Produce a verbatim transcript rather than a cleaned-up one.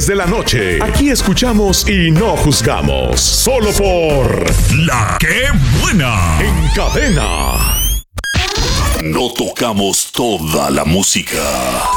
de la noche. Aquí escuchamos y no juzgamos. Solo por La Que Buena. En Cadena. No tocamos toda la música.